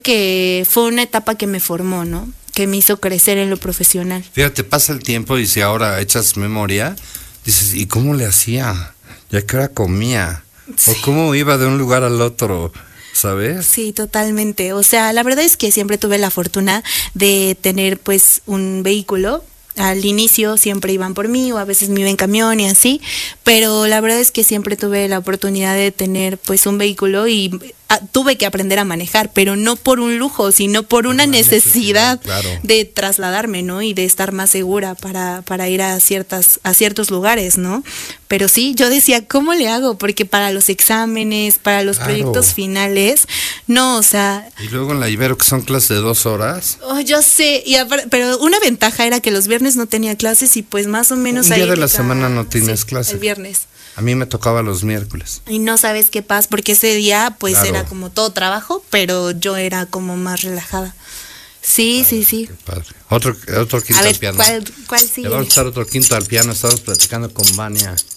que fue una etapa que me formó, ¿no? Que me hizo crecer en lo profesional. Fíjate, pasa el tiempo y si ahora echas memoria, dices, ¿y cómo le hacía? ¿Ya qué hora comía? Sí. ¿O cómo iba de un lugar al otro? ¿Sabes? Sí, totalmente. O sea, la verdad es que siempre tuve la fortuna de tener pues un vehículo. Al inicio siempre iban por mí o a veces me iba en camión y así, pero la verdad es que siempre tuve la oportunidad de tener pues un vehículo y tuve que aprender a manejar, pero no por un lujo, sino por una necesidad claro, de trasladarme, ¿no? Y de estar más segura para ir a ciertos lugares, ¿no? Pero sí, yo decía, ¿cómo le hago? Porque para los exámenes, para los proyectos finales, no, o sea... Y luego en la Ibero, que son clases de 2 horas. Oh, yo sé, pero una ventaja era que los viernes no tenía clases y pues más o menos... Un día de la semana no tienes clases. El viernes. A mí me tocaba los miércoles. Y no sabes qué pasa, porque ese día pues Claro. era como todo trabajo, pero yo era como más relajada. Sí, Padre, sí. Qué padre. Otro quinto A ver, al piano. ¿cuál sigue? Le vamos a echar otro quinto al piano. Estamos platicando con Vania.